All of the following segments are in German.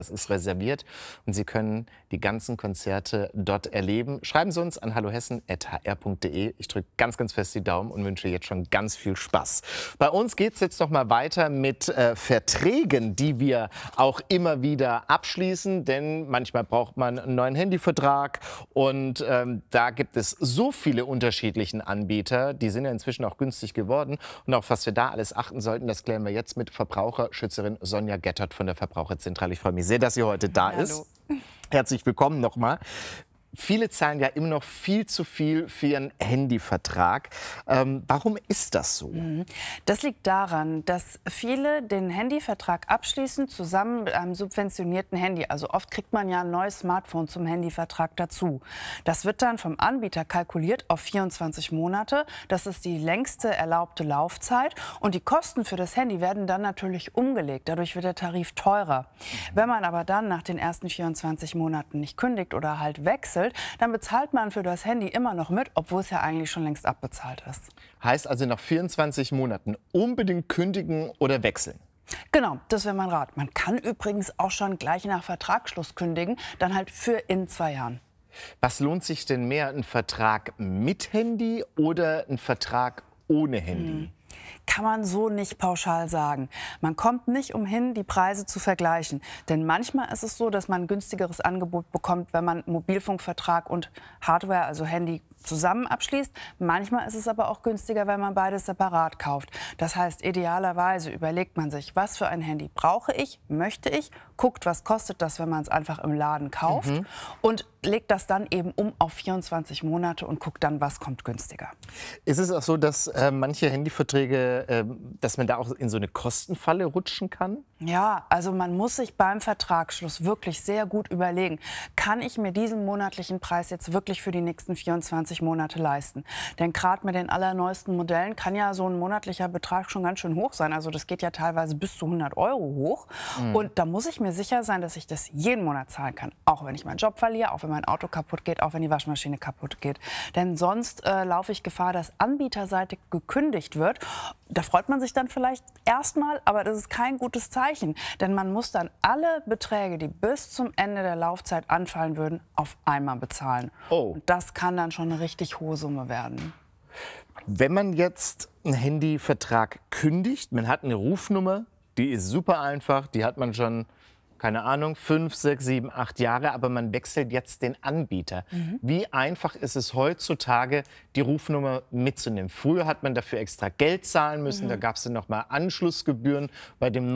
Das ist reserviert und Sie können die ganzen Konzerte dort erleben. Schreiben Sie uns an hallohessen@hr.de. Ich drücke ganz, ganz fest die Daumen und wünsche jetzt schon ganz viel Spaß. Bei uns geht es jetzt noch mal weiter mit Verträgen, die wir auch immer wieder abschließen. Denn manchmal braucht man einen neuen Handyvertrag und da gibt es so viele unterschiedliche Anbieter. Die sind ja inzwischen auch günstig geworden. Und auf was wir da alles achten sollten, das klären wir jetzt mit Verbraucherschützerin Sonja Gettert von der Verbraucherzentrale. Ich freue mich sehr, dass sie heute da ist. Herzlich willkommen nochmal. Viele zahlen ja immer noch viel zu viel für ihren Handyvertrag. Warum ist das so? Das liegt daran, dass viele den Handyvertrag abschließen zusammen mit einem subventionierten Handy. Also oft kriegt man ja ein neues Smartphone zum Handyvertrag dazu. Das wird dann vom Anbieter kalkuliert auf 24 Monate. Das ist die längste erlaubte Laufzeit. Und die Kosten für das Handy werden dann natürlich umgelegt. Dadurch wird der Tarif teurer. Wenn man aber dann nach den ersten 24 Monaten nicht kündigt oder halt wechselt, dann bezahlt man für das Handy immer noch mit, obwohl es ja eigentlich schon längst abbezahlt ist. Heißt also nach 24 Monaten unbedingt kündigen oder wechseln? Genau, das wäre mein Rat. Man kann übrigens auch schon gleich nach Vertragsschluss kündigen, dann halt für in 2 Jahren. Was lohnt sich denn mehr, ein Vertrag mit Handy oder ein Vertrag ohne Handy? Kann man so nicht pauschal sagen. Man kommt nicht umhin, die Preise zu vergleichen. Denn manchmal ist es so, dass man ein günstigeres Angebot bekommt, wenn man Mobilfunkvertrag und Hardware, also Handy, zusammen abschließt. Manchmal ist es aber auch günstiger, wenn man beides separat kauft. Das heißt, idealerweise überlegt man sich, was für ein Handy brauche ich, möchte ich, guckt, was kostet das, wenn man es einfach im Laden kauft und legt das dann eben um auf 24 Monate und guckt dann, was kommt günstiger. Ist es auch so, dass manche Handyverträge, dass man da auch in so eine Kostenfalle rutschen kann? Ja, also man muss sich beim Vertragsschluss wirklich sehr gut überlegen, kann ich mir diesen monatlichen Preis jetzt wirklich für die nächsten 24 Monate leisten? Denn gerade mit den allerneuesten Modellen kann ja so ein monatlicher Betrag schon ganz schön hoch sein. Also das geht ja teilweise bis zu 100 € hoch. Und da muss ich mir sicher sein, dass ich das jeden Monat zahlen kann. Auch wenn ich meinen Job verliere, auch wenn mein Auto kaputt geht, auch wenn die Waschmaschine kaputt geht. Denn sonst laufe ich Gefahr, dass anbieterseitig gekündigt wird. Da freut man sich dann vielleicht erstmal, aber das ist kein gutes Zeichen. Denn man muss dann alle Beträge, die bis zum Ende der Laufzeit anfallen würden, auf einmal bezahlen. Oh. Und das kann dann schon eine richtig hohe Summe werden. Wenn man jetzt einen Handyvertrag kündigt, man hat eine Rufnummer, die ist super einfach, die hat man schon, keine Ahnung, 5, 6, 7, 8 Jahre, aber man wechselt jetzt den Anbieter. Wie einfach ist es heutzutage, die Rufnummer mitzunehmen? Früher hat man dafür extra Geld zahlen müssen, da gab es dann noch mal Anschlussgebühren bei dem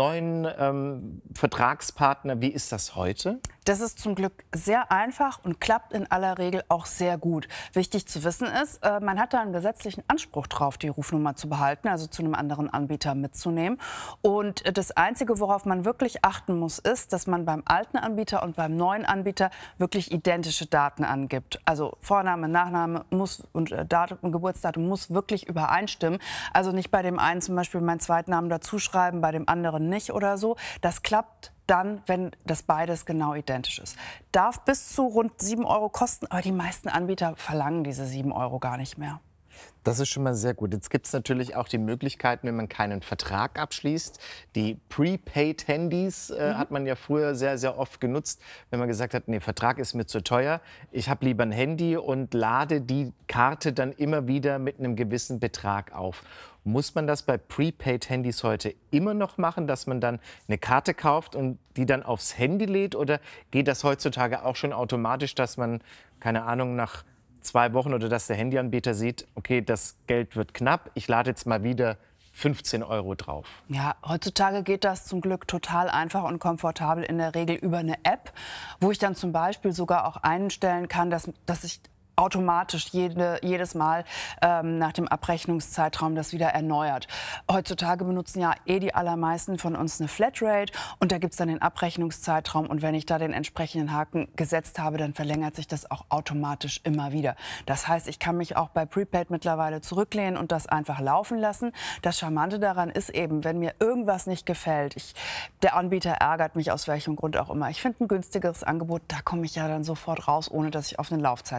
neuen Vertragspartner. Wie ist das heute? Das ist zum Glück sehr einfach und klappt in aller Regel auch sehr gut. Wichtig zu wissen ist, man hat da einen gesetzlichen Anspruch drauf, die Rufnummer zu behalten, also zu einem anderen Anbieter mitzunehmen. Und das Einzige, worauf man wirklich achten muss, ist, dass man beim alten Anbieter und beim neuen Anbieter wirklich identische Daten angibt. Also Vorname, Nachname muss und Datum und Geburtsdatum muss wirklich übereinstimmen. Also nicht bei dem einen zum Beispiel meinen Zweitnamen dazuschreiben, bei dem anderen nicht oder so. Das klappt dann, wenn das beides genau identisch ist. Darf bis zu rund 7 € kosten, aber die meisten Anbieter verlangen diese 7 € gar nicht mehr. Das ist schon mal sehr gut. Jetzt gibt es natürlich auch die Möglichkeiten, wenn man keinen Vertrag abschließt. Die Prepaid-Handys hat man ja früher sehr, sehr oft genutzt, wenn man gesagt hat, nee, Vertrag ist mir zu teuer. Ich habe lieber ein Handy und lade die Karte dann immer wieder mit einem gewissen Betrag auf. Muss man das bei Prepaid-Handys heute immer noch machen, dass man dann eine Karte kauft und die dann aufs Handy lädt? Oder geht das heutzutage auch schon automatisch, dass man, keine Ahnung, nach 2 Wochen oder dass der Handyanbieter sieht, okay, das Geld wird knapp, ich lade jetzt mal wieder 15 € drauf? Ja, heutzutage geht das zum Glück total einfach und komfortabel, in der Regel über eine App, wo ich dann zum Beispiel sogar auch einstellen kann, dass ich automatisch jedes Mal nach dem Abrechnungszeitraum das wieder erneuert. Heutzutage benutzen ja die allermeisten von uns eine Flatrate und da gibt es dann den Abrechnungszeitraum und wenn ich da den entsprechenden Haken gesetzt habe, dann verlängert sich das auch automatisch immer wieder. Das heißt, ich kann mich auch bei Prepaid mittlerweile zurücklehnen und das einfach laufen lassen. Das Charmante daran ist eben, wenn mir irgendwas nicht gefällt, der Anbieter ärgert mich aus welchem Grund auch immer. Ich finde ein günstigeres Angebot, da komme ich ja dann sofort raus, ohne dass ich auf eine Laufzeit achten muss.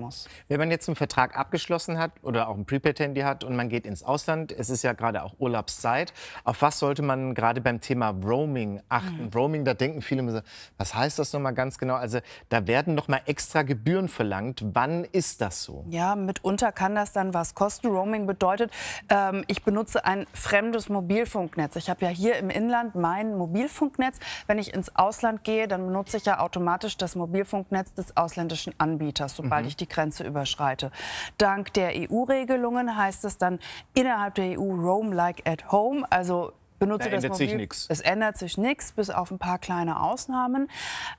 muss. Wenn man jetzt einen Vertrag abgeschlossen hat oder auch ein Prepaid-Handy hat und man geht ins Ausland, es ist ja gerade auch Urlaubszeit, auf was sollte man gerade beim Thema Roaming achten? Roaming, da denken viele immer so, was heißt das nochmal ganz genau? Also da werden nochmal extra Gebühren verlangt. Wann ist das so? Ja, mitunter kann das dann was kosten. Roaming bedeutet, ich benutze ein fremdes Mobilfunknetz. Ich habe ja hier im Inland mein Mobilfunknetz. Wenn ich ins Ausland gehe, dann benutze ich ja automatisch das Mobilfunknetz des ausländischen Anbieters, sobald ich die Grenze überschreite. Dank der EU-Regelungen heißt es dann innerhalb der EU Roam like at home, also benutze das Mobil. Es ändert sich nichts, bis auf ein paar kleine Ausnahmen.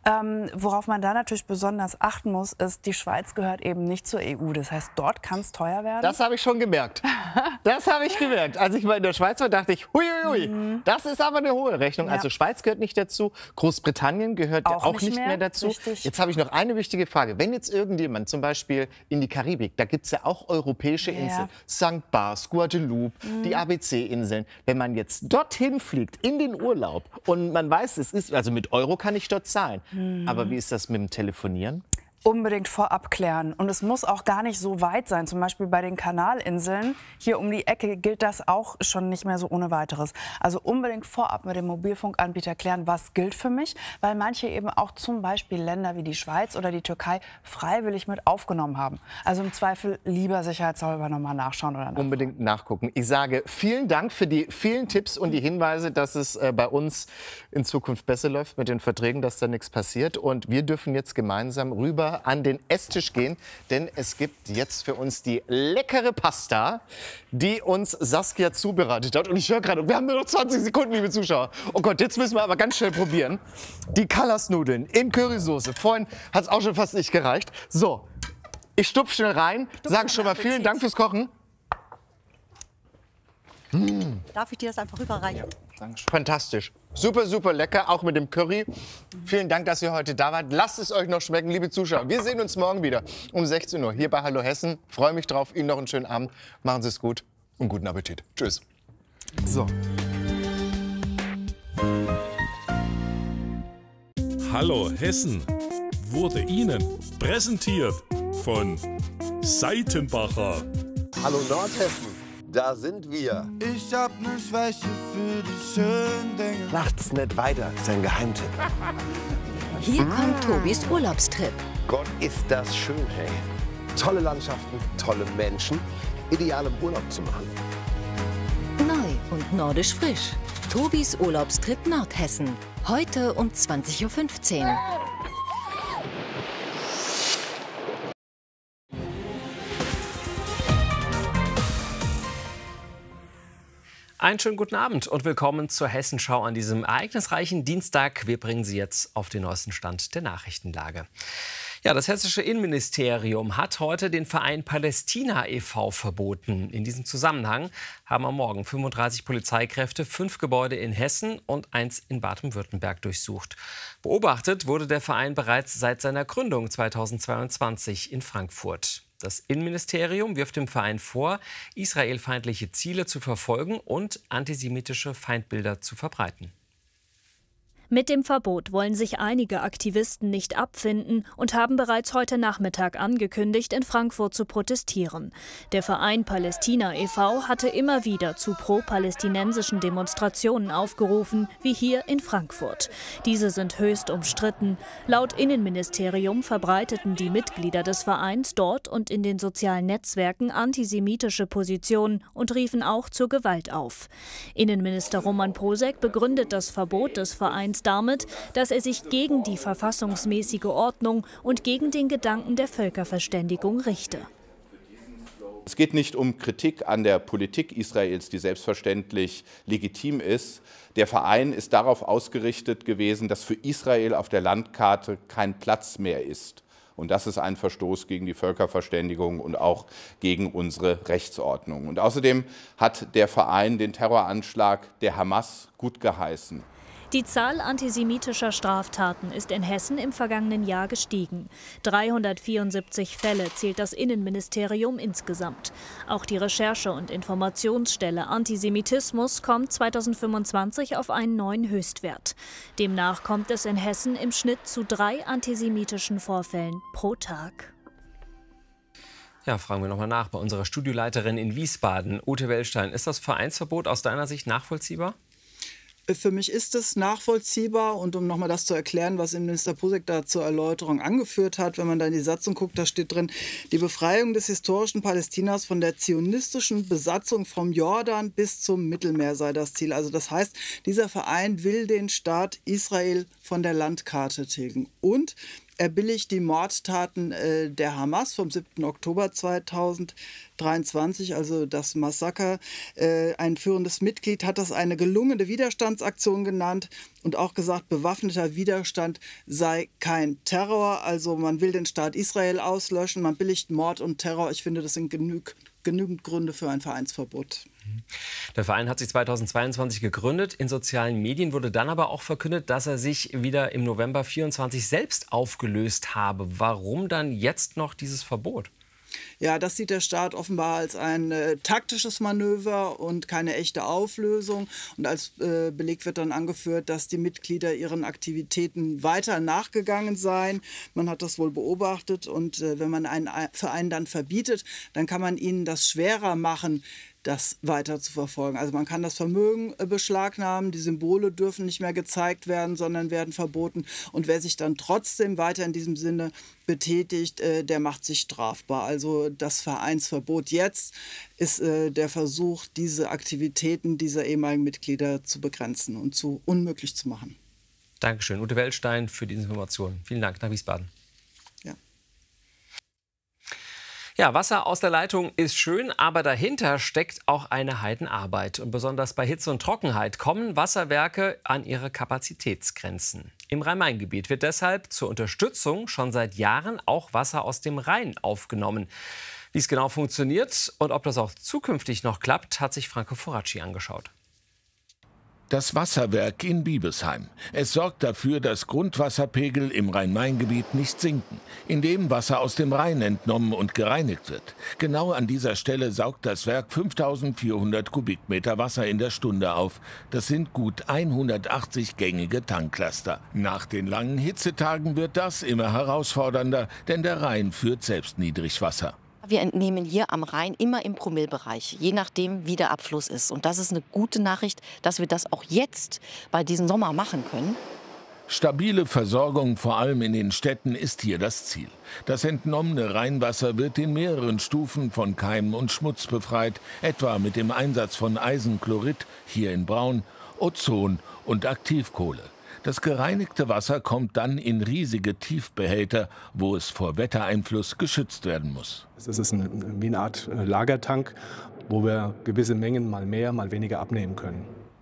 Worauf man da natürlich besonders achten muss, ist, die Schweiz gehört eben nicht zur EU. Das heißt, dort kann es teuer werden. Das habe ich schon gemerkt. Das habe ich gemerkt. Als ich mal in der Schweiz war, dachte ich, huiuiui, das ist aber eine hohe Rechnung. Ja. Also Schweiz gehört nicht dazu, Großbritannien gehört auch nicht mehr dazu. Richtig. Jetzt habe ich noch eine wichtige Frage. Wenn jetzt irgendjemand zum Beispiel in die Karibik, da gibt es ja auch europäische Inseln, St. Barth, Guadeloupe, die ABC-Inseln. Wenn man jetzt dorthin fliegt, in den Urlaub und man weiß, es ist, also mit Euro kann ich dort zahlen. Aber wie ist das mit dem Telefonieren? Unbedingt vorab klären. Und es muss auch gar nicht so weit sein. Zum Beispiel bei den Kanalinseln, hier um die Ecke, gilt das auch schon nicht mehr so ohne weiteres. Also unbedingt vorab mit dem Mobilfunkanbieter klären, was gilt für mich, weil manche eben auch zum Beispiel Länder wie die Schweiz oder die Türkei freiwillig mit aufgenommen haben. Also im Zweifel lieber sicherheitshalber nochmal nachschauen oder nachfragen. Unbedingt nachgucken. Ich sage vielen Dank für die vielen Tipps und die Hinweise, dass es bei uns in Zukunft besser läuft mit den Verträgen, dass da nichts passiert. Und wir dürfen jetzt gemeinsam rüber an den Esstisch gehen, denn es gibt jetzt für uns die leckere Pasta, die uns Saskia zubereitet hat. Und ich höre gerade, wir haben nur noch 20 Sekunden, liebe Zuschauer. Oh Gott, jetzt müssen wir aber ganz schnell probieren. Die Kallasnudeln in Currysoße. Vorhin hat es auch schon fast nicht gereicht. So, ich stupfe schnell rein, sage schon mal vielen Dank fürs Kochen. Darf ich dir das einfach rüberreichen? Ja, fantastisch. Super, super lecker, auch mit dem Curry. Vielen Dank, dass ihr heute da wart. Lasst es euch noch schmecken, liebe Zuschauer. Wir sehen uns morgen wieder um 16 Uhr hier bei Hallo Hessen. Freue mich drauf. Ihnen noch einen schönen Abend. Machen Sie es gut und guten Appetit. Tschüss. So. Hallo Hessen wurde Ihnen präsentiert von Seitenbacher. Hallo Nordhessen. Da sind wir. Ich hab ne Schwäche für die schönen Dinge. Macht's nicht weiter, sein Geheimtipp. Hier kommt Tobis Urlaubstrip. Gott, ist das schön, hey. Tolle Landschaften, tolle Menschen. Ideal im Urlaub zu machen. Neu und nordisch frisch. Tobis Urlaubstrip Nordhessen. Heute um 20:15 Uhr. Einen schönen guten Abend und willkommen zur Hessenschau an diesem ereignisreichen Dienstag. Wir bringen Sie jetzt auf den neuesten Stand der Nachrichtenlage. Ja, das hessische Innenministerium hat heute den Verein Palästina e.V. verboten. In diesem Zusammenhang haben am Morgen 35 Polizeikräfte 5 Gebäude in Hessen und 1 in Baden-Württemberg durchsucht. Beobachtet wurde der Verein bereits seit seiner Gründung 2022 in Frankfurt. Das Innenministerium wirft dem Verein vor, israelfeindliche Ziele zu verfolgen und antisemitische Feindbilder zu verbreiten. Mit dem Verbot wollen sich einige Aktivisten nicht abfinden und haben bereits heute Nachmittag angekündigt, in Frankfurt zu protestieren. Der Verein Palästina e.V. hatte immer wieder zu pro-palästinensischen Demonstrationen aufgerufen, wie hier in Frankfurt. Diese sind höchst umstritten. Laut Innenministerium verbreiteten die Mitglieder des Vereins dort und in den sozialen Netzwerken antisemitische Positionen und riefen auch zur Gewalt auf. Innenminister Roman Posek begründet das Verbot des Vereins damit, dass er sich gegen die verfassungsmäßige Ordnung und gegen den Gedanken der Völkerverständigung richte. Es geht nicht um Kritik an der Politik Israels, die selbstverständlich legitim ist. Der Verein ist darauf ausgerichtet gewesen, dass für Israel auf der Landkarte kein Platz mehr ist. Und das ist ein Verstoß gegen die Völkerverständigung und auch gegen unsere Rechtsordnung. Und außerdem hat der Verein den Terroranschlag der Hamas gutgeheißen. Die Zahl antisemitischer Straftaten ist in Hessen im vergangenen Jahr gestiegen. 374 Fälle zählt das Innenministerium insgesamt. Auch die Recherche- und Informationsstelle Antisemitismus kommt 2025 auf einen neuen Höchstwert. Demnach kommt es in Hessen im Schnitt zu 3 antisemitischen Vorfällen pro Tag. Ja, fragen wir nochmal nach bei unserer Studioleiterin in Wiesbaden, Ute Wellstein. Ist das Vereinsverbot aus deiner Sicht nachvollziehbar? Für mich ist es nachvollziehbar. Und um nochmal das zu erklären, was Innenminister Posek da zur Erläuterung angeführt hat, wenn man da in die Satzung guckt, da steht drin, die Befreiung des historischen Palästinas von der zionistischen Besatzung vom Jordan bis zum Mittelmeer sei das Ziel. Also das heißt, dieser Verein will den Staat Israel von der Landkarte tilgen. Und er billigt die Mordtaten der Hamas vom 7. Oktober 2023, also das Massaker. Ein führendes Mitglied hat das eine gelungene Widerstandsaktion genannt und auch gesagt, bewaffneter Widerstand sei kein Terror. Also man will den Staat Israel auslöschen, man billigt Mord und Terror. Ich finde, das sind genügend Gründe für ein Vereinsverbot. Der Verein hat sich 2022 gegründet. In sozialen Medien wurde dann aber auch verkündet, dass er sich wieder im November 2024 selbst aufgelöst habe. Warum dann jetzt noch dieses Verbot? Ja, das sieht der Staat offenbar als ein taktisches Manöver und keine echte Auflösung. Und als Beleg wird dann angeführt, dass die Mitglieder ihren Aktivitäten weiter nachgegangen seien. Man hat das wohl beobachtet. Und wenn man einen Verein dann verbietet, dann kann man ihnen das schwerer machen, das weiter zu verfolgen. Also man kann das Vermögen beschlagnahmen, die Symbole dürfen nicht mehr gezeigt werden, sondern werden verboten. Und wer sich dann trotzdem weiter in diesem Sinne betätigt, der macht sich strafbar. Also das Vereinsverbot jetzt ist der Versuch, diese Aktivitäten dieser ehemaligen Mitglieder zu begrenzen und zu unmöglich zu machen. Dankeschön, Ute Wellstein, für diese Informationen. Vielen Dank nach Wiesbaden. Ja, Wasser aus der Leitung ist schön, aber dahinter steckt auch eine Heidenarbeit. Und besonders bei Hitze und Trockenheit kommen Wasserwerke an ihre Kapazitätsgrenzen. Im Rhein-Main-Gebiet wird deshalb zur Unterstützung schon seit Jahren auch Wasser aus dem Rhein aufgenommen. Wie es genau funktioniert und ob das auch zukünftig noch klappt, hat sich Franco Foracci angeschaut. Das Wasserwerk in Biebesheim. Es sorgt dafür, dass Grundwasserpegel im Rhein-Main-Gebiet nicht sinken, indem Wasser aus dem Rhein entnommen und gereinigt wird. Genau an dieser Stelle saugt das Werk 5400 Kubikmeter Wasser in der Stunde auf. Das sind gut 180 gängige Tanklaster. Nach den langen Hitzetagen wird das immer herausfordernder, denn der Rhein führt selbst Niedrigwasser. Wir entnehmen hier am Rhein immer im Promillebereich, je nachdem, wie der Abfluss ist. Und das ist eine gute Nachricht, dass wir das auch jetzt bei diesem Sommer machen können. Stabile Versorgung, vor allem in den Städten, ist hier das Ziel. Das entnommene Rheinwasser wird in mehreren Stufen von Keimen und Schmutz befreit, etwa mit dem Einsatz von Eisenchlorid, hier in Braun, Ozon und Aktivkohle. Das gereinigte Wasser kommt dann in riesige Tiefbehälter, wo es vor Wettereinfluss geschützt werden muss. Es ist wie eine Art Lagertank, wo wir gewisse Mengen mal mehr, mal weniger abnehmen können.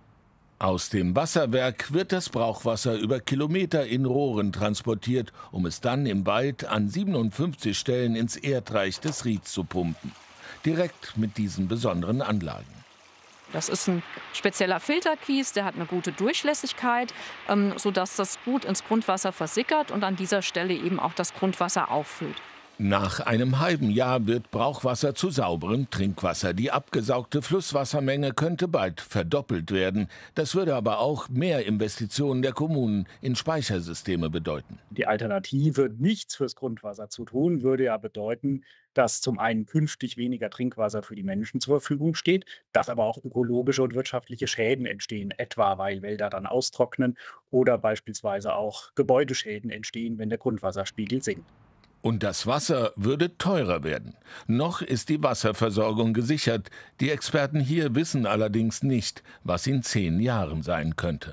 Aus dem Wasserwerk wird das Brauchwasser über Kilometer in Rohren transportiert, um es dann im Wald an 57 Stellen ins Erdreich des Rieds zu pumpen. Direkt mit diesen besonderen Anlagen. Das ist ein spezieller Filterkies, der hat eine gute Durchlässigkeit, sodass das gut ins Grundwasser versickert und an dieser Stelle eben auch das Grundwasser auffüllt. Nach einem halben Jahr wird Brauchwasser zu sauberem Trinkwasser. Die abgesaugte Flusswassermenge könnte bald verdoppelt werden. Das würde aber auch mehr Investitionen der Kommunen in Speichersysteme bedeuten. Die Alternative, nichts fürs Grundwasser zu tun, würde ja bedeuten, dass zum einen künftig weniger Trinkwasser für die Menschen zur Verfügung steht, dass aber auch ökologische und wirtschaftliche Schäden entstehen, etwa weil Wälder dann austrocknen oder beispielsweise auch Gebäudeschäden entstehen, wenn der Grundwasserspiegel sinkt. Und das Wasser würde teurer werden. Noch ist die Wasserversorgung gesichert. Die Experten hier wissen allerdings nicht, was in 10 Jahren sein könnte.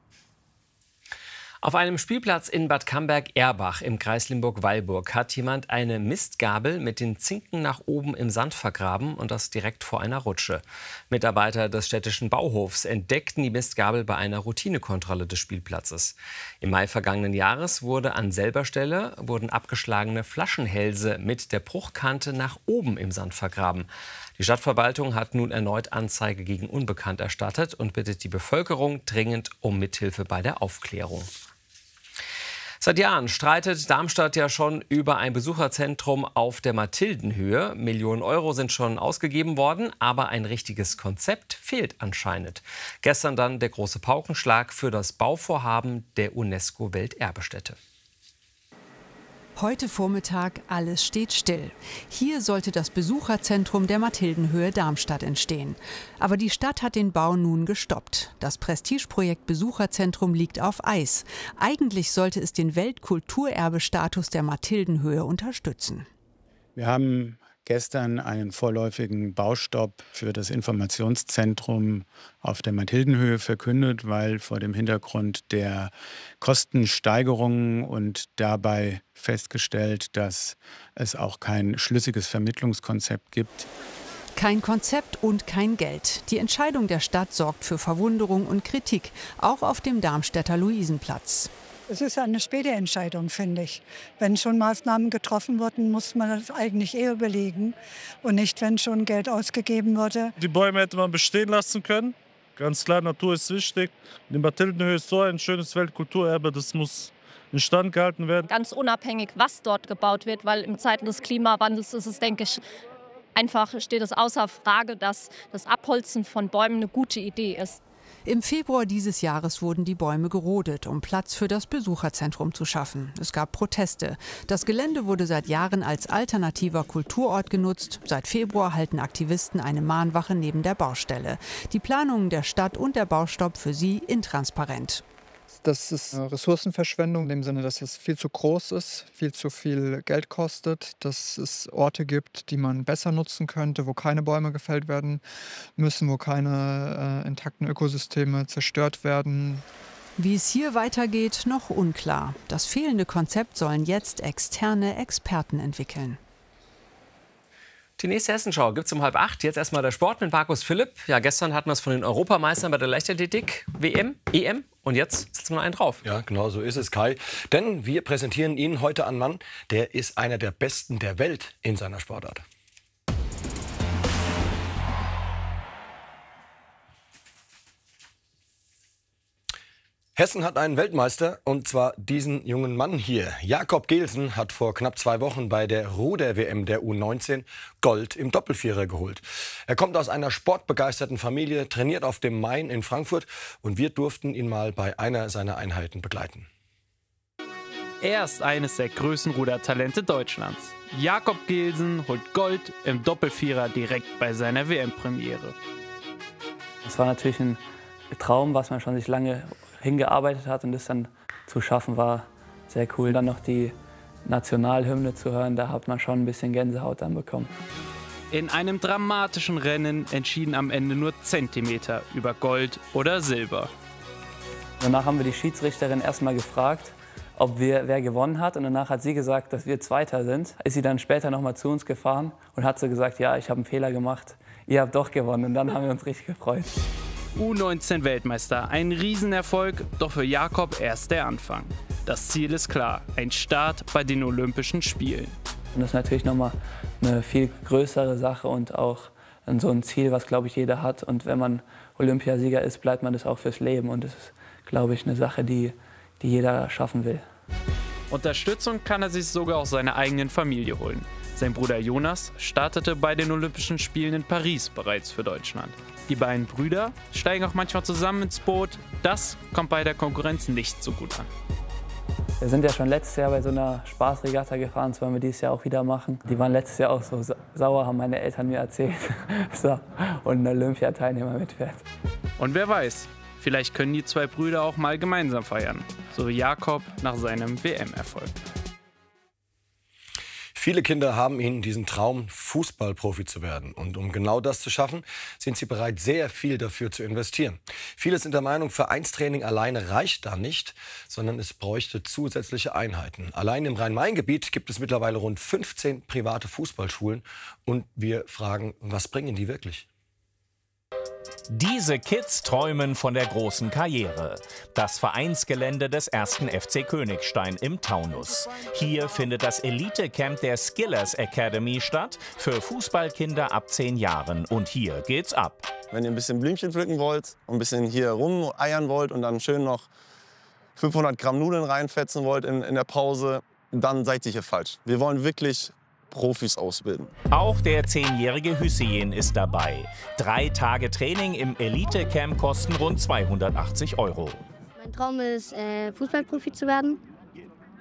Auf einem Spielplatz in Bad Camberg-Erbach im Kreis Limburg-Weilburg hat jemand eine Mistgabel mit den Zinken nach oben im Sand vergraben und das direkt vor einer Rutsche. Mitarbeiter des städtischen Bauhofs entdeckten die Mistgabel bei einer Routinekontrolle des Spielplatzes. Im Mai vergangenen Jahres wurden an selber Stelle abgeschlagene Flaschenhälse mit der Bruchkante nach oben im Sand vergraben. Die Stadtverwaltung hat nun erneut Anzeige gegen Unbekannt erstattet und bittet die Bevölkerung dringend um Mithilfe bei der Aufklärung. Seit Jahren streitet Darmstadt ja schon über ein Besucherzentrum auf der Mathildenhöhe. Millionen Euro sind schon ausgegeben worden, aber ein richtiges Konzept fehlt anscheinend. Gestern dann der große Paukenschlag für das Bauvorhaben der UNESCO-Welterbestätte. Heute Vormittag, alles steht still. Hier sollte das Besucherzentrum der Mathildenhöhe Darmstadt entstehen. Aber die Stadt hat den Bau nun gestoppt. Das Prestigeprojekt Besucherzentrum liegt auf Eis. Eigentlich sollte es den Weltkulturerbestatus der Mathildenhöhe unterstützen. Wir haben gestern einen vorläufigen Baustopp für das Informationszentrum auf der Mathildenhöhe verkündet, weil vor dem Hintergrund der Kostensteigerungen und dabei festgestellt, dass es auch kein schlüssiges Vermittlungskonzept gibt. Kein Konzept und kein Geld. Die Entscheidung der Stadt sorgt für Verwunderung und Kritik, auch auf dem Darmstädter Luisenplatz. Es ist eine späte Entscheidung, finde ich. Wenn schon Maßnahmen getroffen wurden, muss man das eigentlich eher überlegen und nicht, wenn schon Geld ausgegeben wurde. Die Bäume hätte man bestehen lassen können. Ganz klar, Natur ist wichtig. Die Mathildenhöhe ist so ein schönes Weltkulturerbe, das muss instand gehalten werden. Ganz unabhängig, was dort gebaut wird, weil in Zeiten des Klimawandels ist es, denke ich, einfach steht es außer Frage, dass das Abholzen von Bäumen eine gute Idee ist. Im Februar dieses Jahres wurden die Bäume gerodet, um Platz für das Besucherzentrum zu schaffen. Es gab Proteste. Das Gelände wurde seit Jahren als alternativer Kulturort genutzt. Seit Februar halten Aktivisten eine Mahnwache neben der Baustelle. Die Planungen der Stadt und der Baustopp für sie intransparent. Das ist Ressourcenverschwendung in dem Sinne, dass es viel zu groß ist, viel zu viel Geld kostet, dass es Orte gibt, die man besser nutzen könnte, wo keine Bäume gefällt werden müssen, wo keine intakten Ökosysteme zerstört werden. Wie es hier weitergeht, noch unklar. Das fehlende Konzept sollen jetzt externe Experten entwickeln. Die nächste Hessenschau gibt es um 7:30. Jetzt erstmal der Sport mit Markus Philipp. Ja, gestern hatten wir es von den Europameistern bei der Leichtathletik, WM, EM. Und jetzt setzen wir einen drauf. Ja, genau so ist es, Kai. Denn wir präsentieren Ihnen heute einen Mann, der ist einer der Besten der Welt in seiner Sportart. Hessen hat einen Weltmeister, und zwar diesen jungen Mann hier. Jakob Gehlsen hat vor knapp 2 Wochen bei der Ruder-WM der U19 Gold im Doppelvierer geholt. Er kommt aus einer sportbegeisterten Familie, trainiert auf dem Main in Frankfurt, und wir durften ihn mal bei einer seiner Einheiten begleiten. Er ist eines der größten Rudertalente Deutschlands. Jakob Gehlsen holt Gold im Doppelvierer direkt bei seiner WM-Premiere. Das war natürlich ein Traum, was man schon sich lange hingearbeitet hat, und das dann zu schaffen, war sehr cool. Dann noch die Nationalhymne zu hören, da hat man schon ein bisschen Gänsehaut dann bekommen. In einem dramatischen Rennen entschieden am Ende nur Zentimeter über Gold oder Silber. Danach haben wir die Schiedsrichterin erstmal gefragt, wer gewonnen hat, und danach hat sie gesagt, dass wir Zweiter sind. Ist sie dann später noch mal zu uns gefahren und hat so gesagt, ja, ich habe einen Fehler gemacht, ihr habt doch gewonnen, und dann haben wir uns richtig gefreut. U19-Weltmeister, ein Riesenerfolg, doch für Jakob erst der Anfang. Das Ziel ist klar, ein Start bei den Olympischen Spielen. Und das ist natürlich nochmal eine viel größere Sache und auch so ein Ziel, was, glaube ich, jeder hat. Und wenn man Olympiasieger ist, bleibt man das auch fürs Leben. Und das ist, glaube ich, eine Sache, die jeder schaffen will. Unterstützung kann er sich sogar aus seiner eigenen Familie holen. Sein Bruder Jonas startete bei den Olympischen Spielen in Paris bereits für Deutschland. Die beiden Brüder steigen auch manchmal zusammen ins Boot. Das kommt bei der Konkurrenz nicht so gut an. Wir sind ja schon letztes Jahr bei so einer Spaßregatta gefahren, das wollen wir dieses Jahr auch wieder machen. Die waren letztes Jahr auch so sauer, haben meine Eltern mir erzählt, so, und ein Olympiateilnehmer mitfährt. Und wer weiß, vielleicht können die 2 Brüder auch mal gemeinsam feiern, so wie Jakob nach seinem WM-Erfolg. Viele Kinder haben in diesen Traum, Fußballprofi zu werden. Und um genau das zu schaffen, sind sie bereit, sehr viel dafür zu investieren. Viele sind der Meinung, Vereinstraining alleine reicht da nicht, sondern es bräuchte zusätzliche Einheiten. Allein im Rhein-Main-Gebiet gibt es mittlerweile rund 15 private Fußballschulen. Und wir fragen, was bringen die wirklich? Diese Kids träumen von der großen Karriere. Das Vereinsgelände des 1. FC Königstein im Taunus. Hier findet das Elite-Camp der Skillers Academy statt für Fußballkinder ab 10 Jahren. Und hier geht's ab. Wenn ihr ein bisschen Blümchen pflücken wollt, ein bisschen hier rumeiern wollt und dann schön noch 500 Gramm Nudeln reinfetzen wollt in der Pause, dann seid ihr hier falsch. Wir wollen wirklich Profis ausbilden. Auch der 10-jährige Hüseyin ist dabei. 3 Tage Training im Elite-Camp kosten rund 280 €. Mein Traum ist, Fußballprofi zu werden.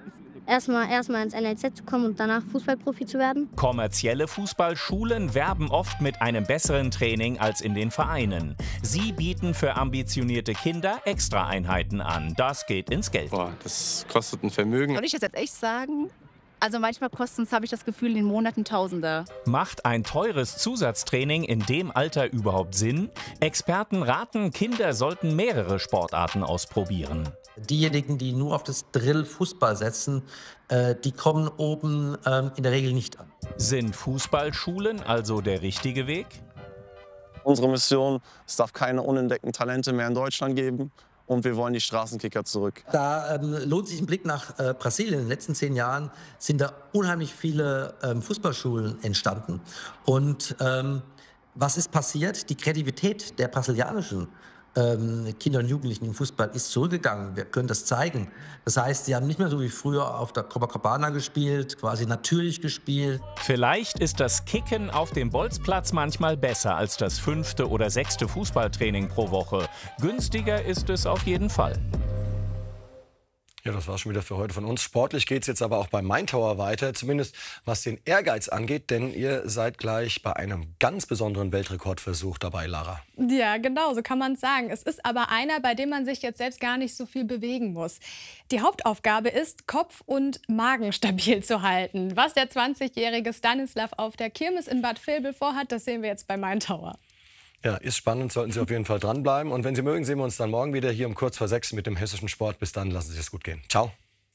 erstmal ins NLZ zu kommen und danach Fußballprofi zu werden. Kommerzielle Fußballschulen werben oft mit einem besseren Training als in den Vereinen. Sie bieten für ambitionierte Kinder Extraeinheiten an. Das geht ins Geld. Boah, das kostet ein Vermögen. Soll ich das jetzt echt sagen? Also manchmal kosten es, habe ich das Gefühl, in den Monaten Tausende. Macht ein teures Zusatztraining in dem Alter überhaupt Sinn? Experten raten, Kinder sollten mehrere Sportarten ausprobieren. Diejenigen, die nur auf das Drill-Fußball setzen, die kommen oben in der Regel nicht an. Sind Fußballschulen also der richtige Weg? Unsere Mission, es darf keine unentdeckten Talente mehr in Deutschland geben. Und wir wollen die Straßenkicker zurück. Da lohnt sich ein Blick nach Brasilien. In den letzten 10 Jahren sind da unheimlich viele Fußballschulen entstanden. Und was ist passiert? Die Kreativität der brasilianischen Kinder und Jugendlichen im Fußball ist zurückgegangen. Wir können das zeigen. Das heißt, sie haben nicht mehr so wie früher auf der Copacabana gespielt, quasi natürlich gespielt. Vielleicht ist das Kicken auf dem Bolzplatz manchmal besser als das 5. oder 6. Fußballtraining pro Woche. Günstiger ist es auf jeden Fall. Ja, das war schon wieder für heute von uns. Sportlich geht es jetzt aber auch bei Maintower weiter, zumindest was den Ehrgeiz angeht, denn ihr seid gleich bei einem ganz besonderen Weltrekordversuch dabei, Lara. Ja, genau, so kann man es sagen. Es ist aber einer, bei dem man sich jetzt selbst gar nicht so viel bewegen muss. Die Hauptaufgabe ist, Kopf und Magen stabil zu halten. Was der 20-jährige Stanislav auf der Kirmes in Bad Vilbel vorhat, das sehen wir jetzt bei Maintower. Ja, ist spannend, sollten Sie auf jeden Fall dranbleiben. Und wenn Sie mögen, sehen wir uns dann morgen wieder hier um kurz vor 6 mit dem hessischen Sport. Bis dann, lassen Sie es gut gehen. Ciao.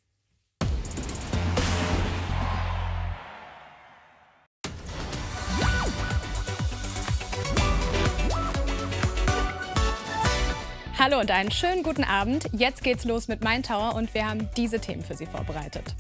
Hallo und einen schönen guten Abend. Jetzt geht's los mit Maintower und wir haben diese Themen für Sie vorbereitet.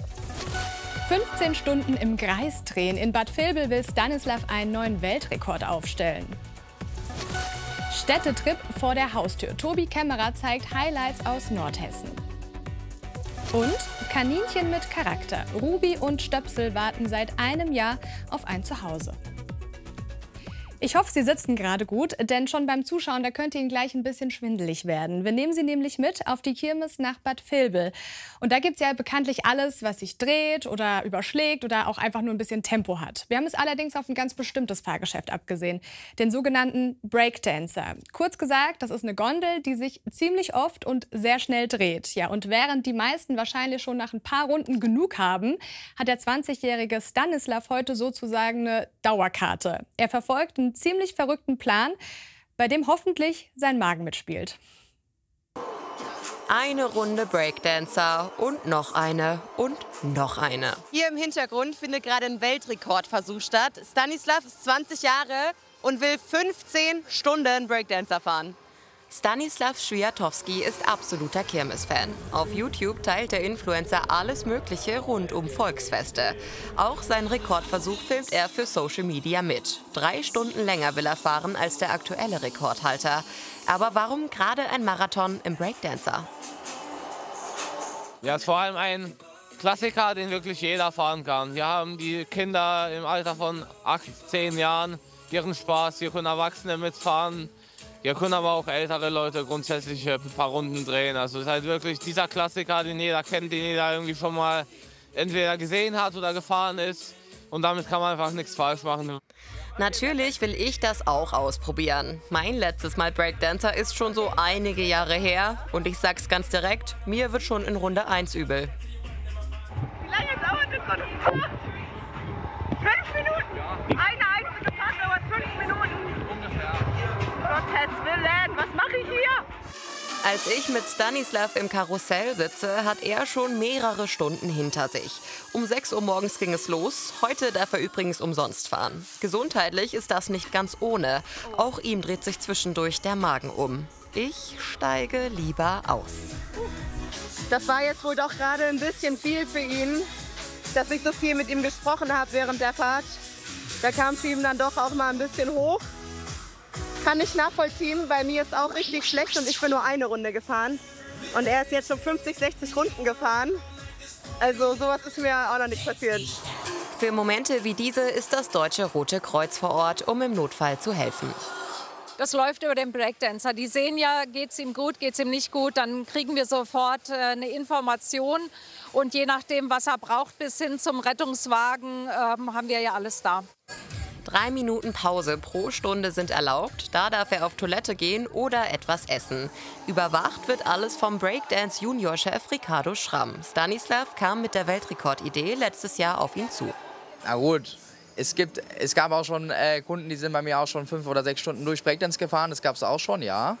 15 Stunden im Kreis drehen. In Bad Vilbel will Stanislav einen neuen Weltrekord aufstellen. Städtetrip vor der Haustür. Tobi Kämmerer zeigt Highlights aus Nordhessen. Und Kaninchen mit Charakter. Ruby und Stöpsel warten seit einem Jahr auf ein Zuhause. Ich hoffe, Sie sitzen gerade gut, denn schon beim Zuschauen, da könnte Ihnen gleich ein bisschen schwindelig werden. Wir nehmen Sie nämlich mit auf die Kirmes nach Bad Vilbel. Und da gibt es ja bekanntlich alles, was sich dreht oder überschlägt oder auch einfach nur ein bisschen Tempo hat. Wir haben es allerdings auf ein ganz bestimmtes Fahrgeschäft abgesehen, den sogenannten Breakdancer. Kurz gesagt, das ist eine Gondel, die sich ziemlich oft und sehr schnell dreht. Ja, und während die meisten wahrscheinlich schon nach ein paar Runden genug haben, hat der 20-jährige Stanislav heute sozusagen eine Dauerkarte. Er verfolgt einen ziemlich verrückten Plan, bei dem hoffentlich sein Magen mitspielt. Eine Runde Breakdancer und noch eine und noch eine. Hier im Hintergrund findet gerade ein Weltrekordversuch statt. Stanislav ist 20 Jahre und will 15 Stunden Breakdancer fahren. Stanislav Swiatowski ist absoluter Kirmes-Fan. Auf YouTube teilt der Influencer alles Mögliche rund um Volksfeste. Auch seinen Rekordversuch filmt er für Social Media mit. 3 Stunden länger will er fahren als der aktuelle Rekordhalter. Aber warum gerade ein Marathon im Breakdancer? Ja, es ist vor allem ein Klassiker, den wirklich jeder fahren kann. Hier haben die Kinder im Alter von 8, 10 Jahren ihren Spaß. Hier können Erwachsene mitfahren. Hier können aber auch ältere Leute grundsätzlich ein paar Runden drehen. Also es ist halt wirklich dieser Klassiker, den jeder kennt, den jeder irgendwie schon mal entweder gesehen hat oder gefahren ist. Und damit kann man einfach nichts falsch machen. Natürlich will ich das auch ausprobieren. Mein letztes Mal Breakdancer ist schon so einige Jahre her. Und ich sag's ganz direkt, mir wird schon in Runde 1 übel. Wie lange dauert das so eine Fahrt? 5 Minuten? Eine einzige Fahrt dauert 5 Minuten. Gottes Willen, was mache ich hier? Als ich mit Stanislav im Karussell sitze, hat er schon mehrere Stunden hinter sich. Um 6 Uhr morgens ging es los. Heute darf er übrigens umsonst fahren. Gesundheitlich ist das nicht ganz ohne. Auch ihm dreht sich zwischendurch der Magen um. Ich steige lieber aus. Das war jetzt wohl doch gerade ein bisschen viel für ihn, dass ich so viel mit ihm gesprochen habe während der Fahrt. Da kam es ihm dann doch auch mal ein bisschen hoch. Kann ich nachvollziehen, bei mir ist auch richtig schlecht und ich bin nur eine Runde gefahren. Und er ist jetzt schon 50, 60 Runden gefahren. Also sowas ist mir auch noch nicht passiert. Für Momente wie diese ist das Deutsche Rote Kreuz vor Ort, um im Notfall zu helfen. das läuft über den Breakdancer. Die sehen ja, geht es ihm gut, geht es ihm nicht gut, dann kriegen wir sofort eine Information. Und je nachdem, was er braucht, bis hin zum Rettungswagen, haben wir ja alles da. 3 Minuten Pause pro Stunde sind erlaubt. Da darf er auf Toilette gehen oder etwas essen. Überwacht wird alles vom Breakdance-Junior-Chef Ricardo Schramm. Stanislav kam mit der Weltrekordidee letztes Jahr auf ihn zu. Na gut, es gab auch schon Kunden, die sind bei mir auch schon 5 oder 6 Stunden durch Breakdance gefahren. Das gab es auch schon, ja.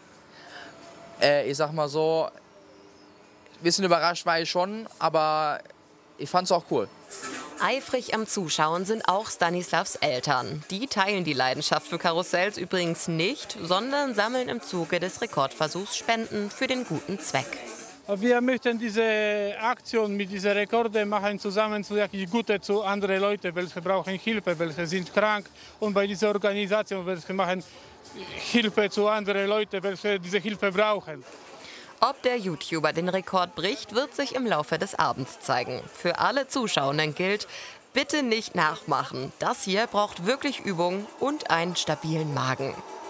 Ich sag mal so, ein bisschen überrascht war ich schon, aber ich fand es auch cool. Eifrig am Zuschauen sind auch Stanislavs Eltern. Die teilen die Leidenschaft für Karussells übrigens nicht, sondern sammeln im Zuge des Rekordversuchs Spenden für den guten Zweck. Wir möchten diese Aktion mit diesen Rekorden machen zusammen zu Gute zu anderen Leuten, welche brauchen Hilfe, welche sind krank. Und bei dieser Organisation, welche machen Hilfe zu anderen Leuten, welche diese Hilfe brauchen. Ob der YouTuber den Rekord bricht, wird sich im Laufe des Abends zeigen. Für alle Zuschauenden gilt, bitte nicht nachmachen. Das hier braucht wirklich Übung und einen stabilen Magen.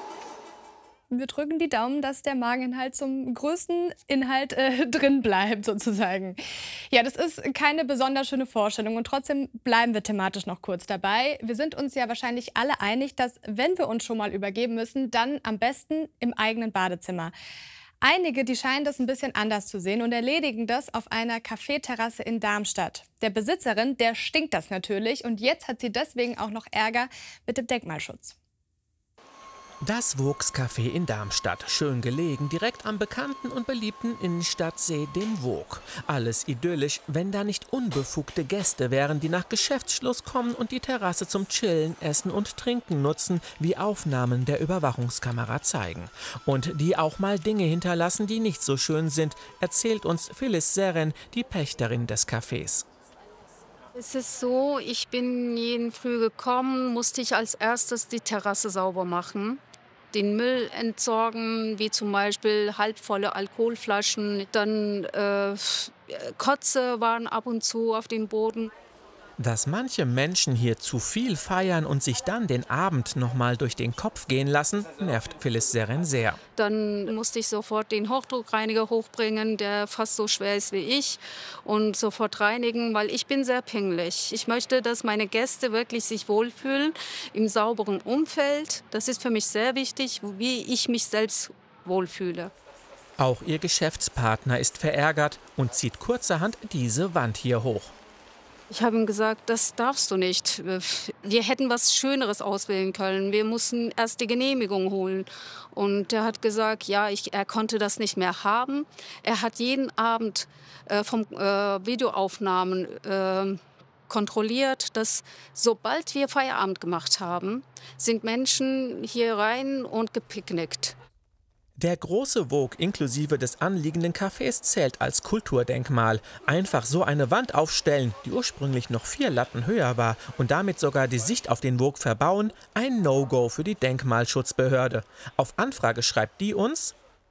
Wir drücken die Daumen, dass der Mageninhalt zum größten Inhalt drin bleibt, sozusagen. Ja, das ist keine besonders schöne Vorstellung und trotzdem bleiben wir thematisch noch kurz dabei. Wir sind uns ja wahrscheinlich alle einig, dass, wenn wir uns schon mal übergeben müssen, dann am besten im eigenen Badezimmer. Einige, die scheinen das ein bisschen anders zu sehen und erledigen das auf einer Kaffeeterrasse in Darmstadt. Der Besitzerin, der stinkt das natürlich und jetzt hat sie deswegen auch noch Ärger mit dem Denkmalschutz. Das Voogs Café in Darmstadt, schön gelegen, direkt am bekannten und beliebten Innenstadtsee, dem Voog. Alles idyllisch, wenn da nicht unbefugte Gäste wären, die nach Geschäftsschluss kommen und die Terrasse zum Chillen, Essen und Trinken nutzen, wie Aufnahmen der Überwachungskamera zeigen. Und die auch mal Dinge hinterlassen, die nicht so schön sind, erzählt uns Phyllis Seren, die Pächterin des Cafés. Es ist so, ich bin jeden Früh gekommen, musste ich als erstes die Terrasse sauber machen. Den Müll entsorgen, wie zum Beispiel halbvolle Alkoholflaschen. Dann Kotze waren ab und zu auf dem Boden. Dass manche Menschen hier zu viel feiern und sich dann den Abend noch mal durch den Kopf gehen lassen, nervt Phyllis Seren sehr. Dann musste ich sofort den Hochdruckreiniger hochbringen, der fast so schwer ist wie ich, und sofort reinigen, weil ich bin sehr pingelig. Ich möchte, dass meine Gäste wirklich sich wohlfühlen im sauberen Umfeld. Das ist für mich sehr wichtig, wie ich mich selbst wohlfühle. Auch ihr Geschäftspartner ist verärgert und zieht kurzerhand diese Wand hier hoch. Ich habe ihm gesagt, das darfst du nicht. Wir hätten was Schöneres auswählen können. Wir mussten erst die Genehmigung holen. Und er hat gesagt, ja, er konnte das nicht mehr haben. Er hat jeden Abend vom Videoaufnahmen kontrolliert, dass sobald wir Feierabend gemacht haben, sind Menschen hier rein und gepicknickt. Der große Voog inklusive des anliegenden Cafés zählt als Kulturdenkmal. Einfach so eine Wand aufstellen, die ursprünglich noch 4 Latten höher war und damit sogar die Sicht auf den Voog verbauen, ein No-Go für die Denkmalschutzbehörde. Auf Anfrage schreibt die uns: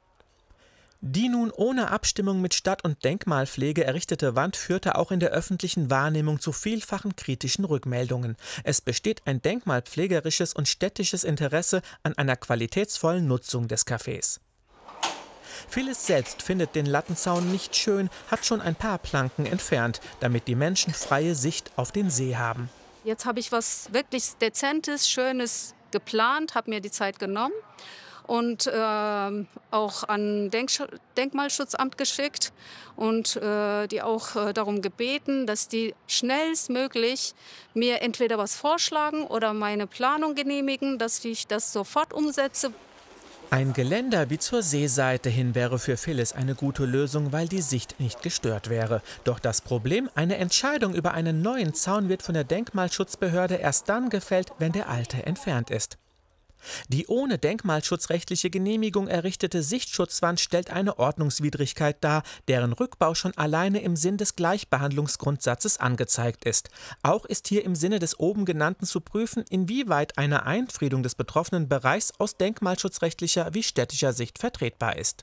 Die nun ohne Abstimmung mit Stadt- und Denkmalpflege errichtete Wand führte auch in der öffentlichen Wahrnehmung zu vielfachen kritischen Rückmeldungen. Es besteht ein denkmalpflegerisches und städtisches Interesse an einer qualitätsvollen Nutzung des Cafés. Phyllis selbst findet den Lattenzaun nicht schön, hat schon ein paar Planken entfernt, damit die Menschen freie Sicht auf den See haben. Jetzt habe ich was wirklich Dezentes, Schönes geplant, habe mir die Zeit genommen und auch an Denkmalschutzamt geschickt und die auch darum gebeten, dass die schnellstmöglich mir entweder was vorschlagen oder meine Planung genehmigen, dass ich das sofort umsetze. Ein Geländer wie zur Seeseite hin wäre für Phyllis eine gute Lösung, weil die Sicht nicht gestört wäre. Doch das Problem, eine Entscheidung über einen neuen Zaun wird von der Denkmalschutzbehörde erst dann gefällt, wenn der alte entfernt ist. Die ohne denkmalschutzrechtliche Genehmigung errichtete Sichtschutzwand stellt eine Ordnungswidrigkeit dar, deren Rückbau schon alleine im Sinn des Gleichbehandlungsgrundsatzes angezeigt ist. Auch ist hier im Sinne des oben genannten zu prüfen, inwieweit eine Einfriedung des betroffenen Bereichs aus denkmalschutzrechtlicher wie städtischer Sicht vertretbar ist.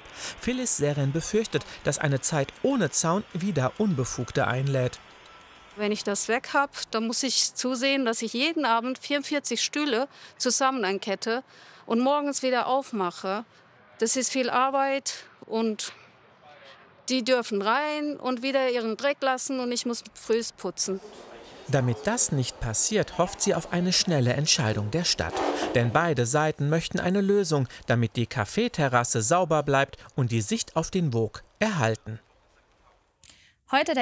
Phyllis Seren befürchtet, dass eine Zeit ohne Zaun wieder Unbefugte einlädt. Wenn ich das weg habe, dann muss ich zusehen, dass ich jeden Abend 44 Stühle zusammen ankette und morgens wieder aufmache. Das ist viel Arbeit und die dürfen rein und wieder ihren Dreck lassen und ich muss frühst putzen. Damit das nicht passiert, hofft sie auf eine schnelle Entscheidung der Stadt. Denn beide Seiten möchten eine Lösung, damit die Kaffeeterrasse sauber bleibt und die Sicht auf den Vogue erhalten. Heute der